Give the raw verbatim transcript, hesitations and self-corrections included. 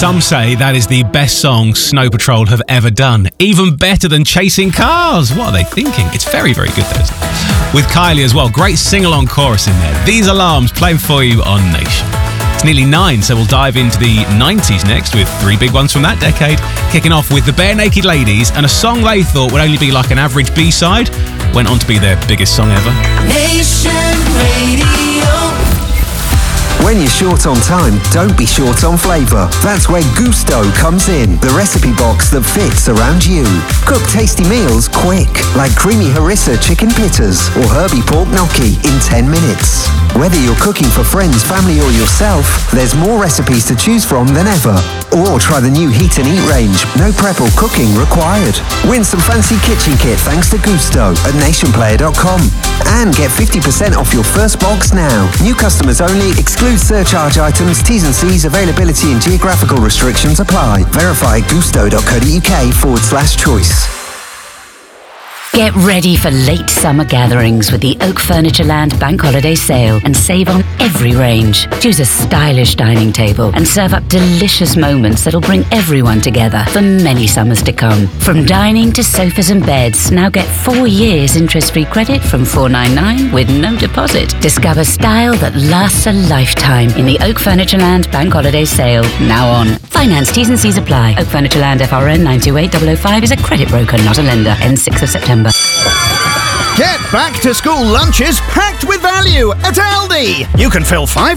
Some say that is the best song Snow Patrol have ever done. Even better than Chasing Cars. What are they thinking? It's very, very good though, isn't it? With Kylie as well. Great sing-along chorus in there. These Alarms playing for you on Nation. It's nearly nine, so we'll dive into the nineties next with three big ones from that decade. Kicking off with the Bare Naked Ladies and a song they thought would only be like an average B-side. Went on to be their biggest song ever. Nation Radio. When you're short on time, don't be short on flavour. That's where Gousto comes in, the recipe box that fits around you. Cook tasty meals quick, like creamy harissa chicken pittas or herby pork gnocchi in ten minutes. Whether you're cooking for friends, family or yourself, there's more recipes to choose from than ever. Or try the new Heat and Eat range, no prep or cooking required. Win some fancy kitchen kit thanks to Gousto at nation player dot com. And get fifty percent off your first box now. New customers only, exclude surcharge items, T's and C's, availability and geographical restrictions apply. Verify gusto dot co dot uk forward slash choice. Get ready for late summer gatherings with the Oak Furniture Land Bank Holiday Sale and save on every range. Choose a stylish dining table and serve up delicious moments that'll bring everyone together for many summers to come. From dining to sofas and beds, now get four years interest-free credit from four ninety-nine with no deposit. Discover style that lasts a lifetime in the Oak Furniture Land Bank Holiday Sale, now on. Finance T's and C's apply. Oak Furniture Land F R N nine two eight zero zero five is a credit broker, not a lender. Ends sixth of September. Get back to school lunches packed with value at Aldi. You can fill five